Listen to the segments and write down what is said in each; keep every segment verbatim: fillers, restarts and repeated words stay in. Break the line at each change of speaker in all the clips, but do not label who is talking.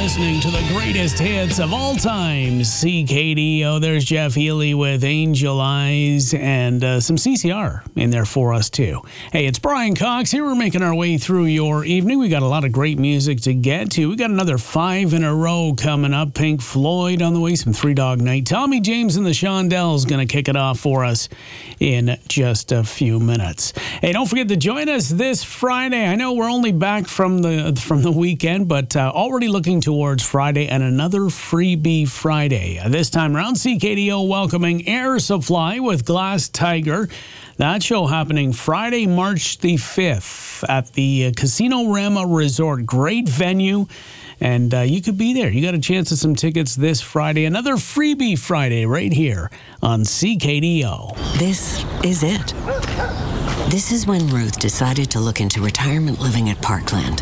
listening to the greatest hits of all time, C K D O. There's Jeff Healy with Angel Eyes and uh, some C C R in there for us, too. Hey, it's Brian Cox here. We're making our way through your evening. We got a lot of great music to get to. We got another five in a row coming up. Pink Floyd on the way, some Three Dog Night. Tommy James and the Shondells going to kick it off for us in just a few minutes. Hey, don't forget to join us this Friday. I know we're only back from the from the weekend, but uh, already looking towards Friday and another Freebie Friday. Uh, this time around, C K D O welcoming Air Supply with Glass Tiger. That show happening Friday, March the fifth at the uh, Casino Rama Resort. Great venue. And uh, you could be there. You got a chance at some tickets this Friday. Another Freebie Friday right here on C K D O.
This is it. This is when Ruth decided to look into retirement living at Parkland.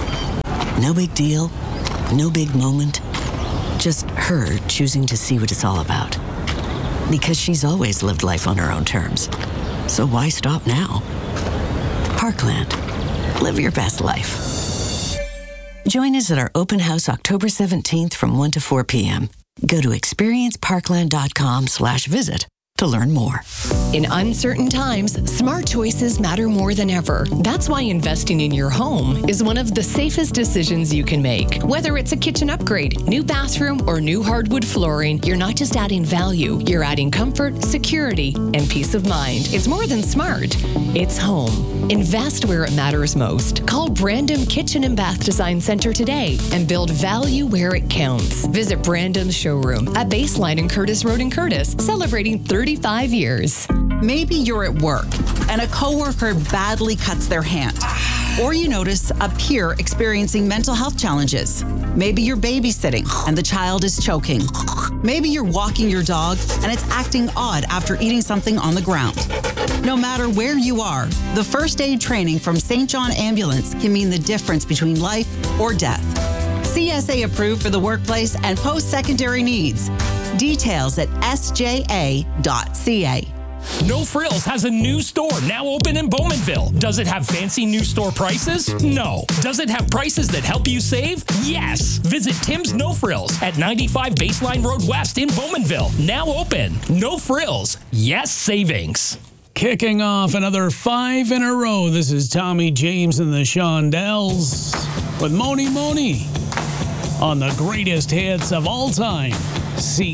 No big deal, no big moment, just her choosing to see what it's all about. Because she's always lived life on her own terms. So why stop now? Parkland. Live your best life. Join us at our open house October seventeenth from one to four p.m. Go to experienceparkland.com slash visit to learn more.
In uncertain times, smart choices matter more than ever. That's why investing in your home is one of the safest decisions you can make. Whether it's a kitchen upgrade, new bathroom, or new hardwood flooring, you're not just adding value, you're adding comfort, security, and peace of mind. It's more than smart. It's home. Invest where it matters most. Call Brandon Kitchen and Bath Design Center today and build value where it counts. Visit Brandon's showroom at Baseline and Curtis Road in Curtis, celebrating thirty-five years.
Maybe you're at work and a coworker badly cuts their hand. Or you notice a peer experiencing mental health challenges. Maybe you're babysitting and the child is choking. Maybe you're walking your dog and it's acting odd after eating something on the ground. No matter where you are, the first aid training from Saint John Ambulance can mean the difference between life or death. C S A approved for the workplace and post-secondary needs. Details at S J A dot C A.
No Frills has a new store now open in Bowmanville. Does it have fancy new store prices? No. Does it have prices that help you save? Yes. Visit Tim's No Frills at ninety-five Baseline Road West in Bowmanville. Now open. No Frills. Yes savings.
Kicking off another five in a row. This is Tommy James and the Shondells with Moni Moni on the greatest hits of all time. C